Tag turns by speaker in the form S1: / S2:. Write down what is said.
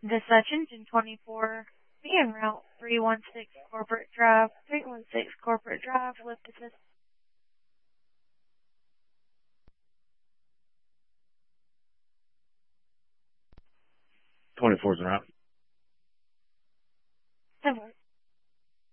S1: The such engine 24, be en route 316 Corporate Drive, 316 Corporate Drive, lift assist.
S2: 24's en route.